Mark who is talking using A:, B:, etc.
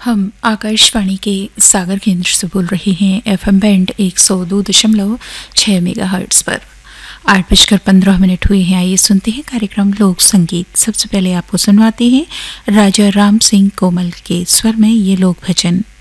A: हम आकाशवाणी के सागर केंद्र से बोल रहे हैं। एफएम बैंड 102.6 मेगाहर्ट्ज पर 8:15 हुए हैं। आइए सुनते हैं कार्यक्रम लोक संगीत। सबसे पहले आपको सुनवाते हैं राजा राम सिंह कोमल के स्वर में ये लोक भजन।